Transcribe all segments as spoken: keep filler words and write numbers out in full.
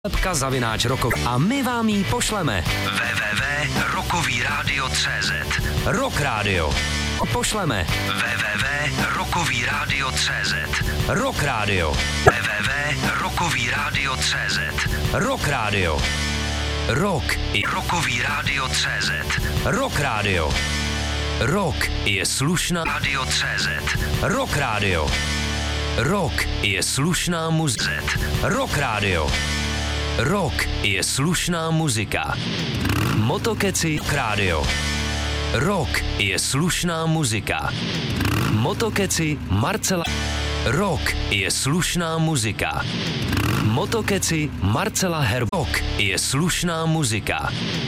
Lepka zavináč rokov a my vám ji pošleme. w w w tečka rokový rádio tečka cé zet Rock Radio. Pošleme. w w w tečka rokový rádio tečka cé zet Rock Radio. w w w tečka rokový rádio tečka cé zet Rock Radio. Rock i rokový rádio tečka cé zet Rock Radio. Rock je slušná rádio tečka cé zet Rock Radio. Rock je slušná muzika. Rock Radio. Rock je slušná muzika. Motokeci rádio. Rock je slušná muzika. Motokeci Marcela. Rock je slušná muzika. Motokeci Marcela Herbok je slušná muzika.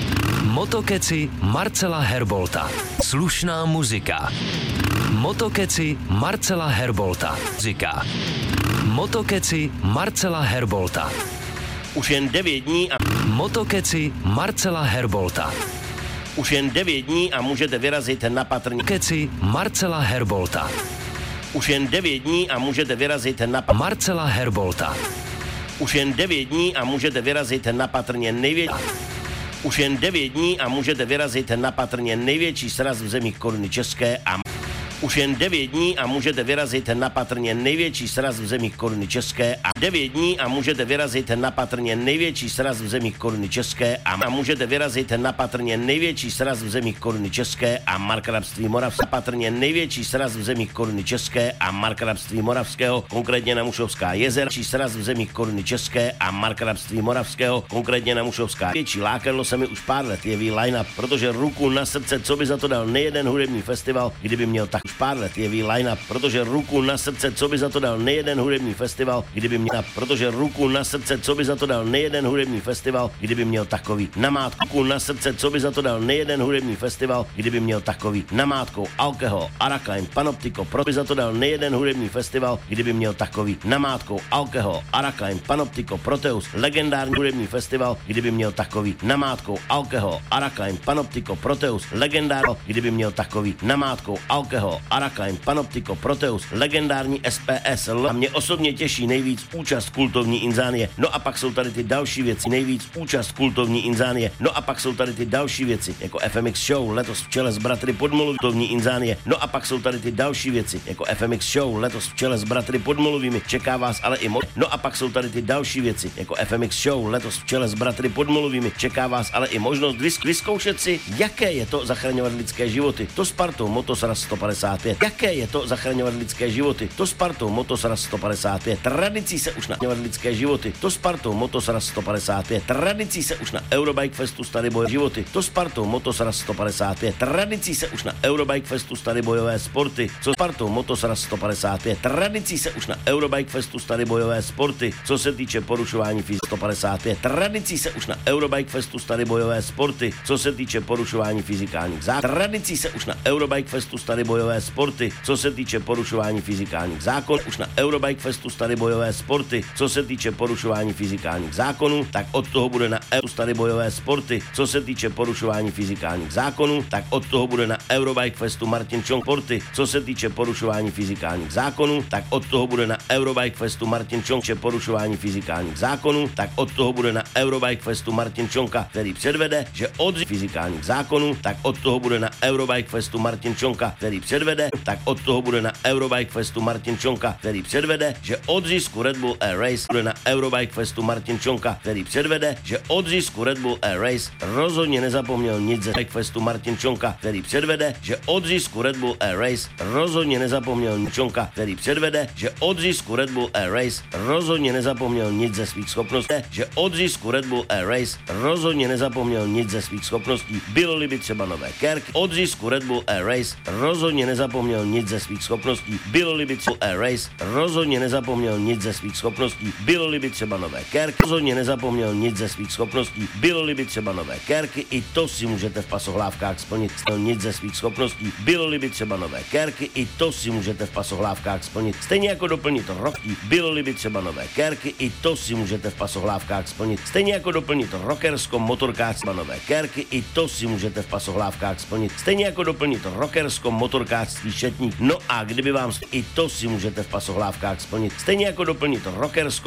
Motokeci Marcela Herbolta. Slušná muzika. Motokeci Marcela Herbolta. Muzika. Motokeci Marcela Herbolta. Už jen devět dní a... Motokeci Marcela Herbolta. Už jen devět dní a můžete vyrazit na patrně. Motokeci Marcela Herbolta. Už jen devět dní a můžete vyrazit na... Marcela Herbolta. Už jen devět dní a můžete vyrazit na patrně největší... Už jen devět dní a můžete vyrazit na patrně největší sraz v zemích koruny české a... Už jen devět dní a můžete vyrazit na patrně největší sraz v zemích koruny české a devět dní a můžete vyrazit na patrně největší sraz v zemích koruny české a, a můžete vyrazit na patrně největší sraz v zemích koruny české a markrabství Moravské patrně největší sraz v zemích koruny české a markrabství Moravského, konkrétně na Mušovská jezera, větší sraz v zemích koruny české a markrabství Moravského, konkrétně na Mušovská. Větší lákadlo se mi už pár let jeví line-up, protože ruku na srdce, co by za to dal nejeden hudební festival, kdyby měl tak pár let jeví line-up, protože ruku na srdce, co by za to dal nejeden hudební festival, kdyby měl, protože ruku na srdce, co by za to dal nejeden hudební festival, kdyby měl takový namátku na srdce, co by za to dal nejeden hudební festival, kdyby měl takový namátkou alkohol, Arakain, Panoptiko, pro by za to dal nejeden hudební festival, kdyby měl takový namátkou alkohol, Arakain, Panoptiko, Proteus, legendární hudební festival, kdyby měl takový namátkou alkohol, Arakain, Panoptiko, Proteus, legendární, kdyby měl takový namátkou alkohol, Arakain, Panoptiko, Proteus, legendární S P S L. A mě osobně těší nejvíc účast kultovní Inzánie. No a pak jsou tady ty další věci. Nejvíc účast kultovní Inzánie. No a pak jsou tady ty další věci, jako F M X Show, letos v čele s bratry Podmolovými kultovní Inzánie. No a pak jsou tady ty další věci, jako F M X Show, letos v čele s bratry Podmolovými. Čeká vás ale i mo- No a pak jsou tady ty další věci, jako F M X Show, letos v čele s bratry Podmolovými. Čeká vás ale i možnost vysk- vyzkoušet si, jaké je to zachraňovat lidské životy. To Spartou Motosraz sto padesát pět. Jaké je to zachraňovat lidské životy? To Spartou Motosraz sto padesát pět. Tradicí se už na lidské životy. To Spartou Motosraz sto padesát pět. Tradicí se už na Eurobike Festu starý boj životy. To Spartou Motosraz sto padesát pět. Tradicí se už na Eurobike Festu starý bojové sporty. Co Spartou Motosraz sto padesát pět. Tradicí se už na Eurobike Festu starý bojové sporty. Co se týče porušování fyziky sto padesát pět. Tradicí se už na Eurobike Festu starý bojové sporty. Co se týče porušování fyzikálních zákonů. Tradicí se už na Eurobike Festu starý bojové sporty. Co se týče porušování fyzikálních zákonů, už na Eurobike Festu starý bojové sporty. Co se týče porušování fyzikálních zákonů, tak od toho bude na Euro starý bojové sporty. Co se týče porušování fyzikálních zákonů, tak od toho bude na Eurobike Festu Martin Čonka sporty. Co se týče porušování fyzikálních zákonů, tak od toho bude na Eurobike Festu Martin Čonka porušování fyzikálních zákonů, tak od toho bude na Eurobike Festu Martin Čonka, který předvede, že od fyzikálních zákonů, tak od toho bude na Eurobike Festu Martin Čonka, který předvede, tak od toho bude na Eurobike Festu Martin Čonka, který předvede, že od zisku Red Bull Air Race bude na Eurobike Festu Martin Čonka, který předvede, že od zisku Red Bull Air Race rozhodně nezapomněl nic ze Bike Festu Martin Čonka, který předvede, že od zisku Red Bull Air Race rozhodně nezapomněl nic Čonka, který předvede, že od zisku Red Bull Air Race rozhodně nezapomněl nic ze svých schopností, že od zisku Red Bull Air Race rozhodně nezapomněl nic ze svých schopností. Bylo-li by třeba nové kerky, od zisku Red Bull Air Race rozhodně nezapomněl nic ze svých schopností. Bylo-li by třeba Air Race rozhodně nezapomněl nic ze svých schopností. Bylo-li by třeba nové kerky, rozhodně nezapomněl nic ze svých schopností. Bylo-li by třeba nové kerky, i to si můžete v pasohlávkách splnit. Nic ze svých schopností. Bylo-li by třeba nové kerky, i to si můžete v pasohlávkách splnit. Stejně jako doplnit roky. Bylo-li by třeba nové kerky, i to si můžete v pasohlávkách splnit. Stejně jako doplnit rockerskou motorkářství nové kerky, i to si můžete v pasohlávkách splnit. Stejně jako doplnit rockerskou motorkářství šetník. No a kdyby vám i to si můžete v pasohlávkách splnit. Stejně jako doplnit rockerskou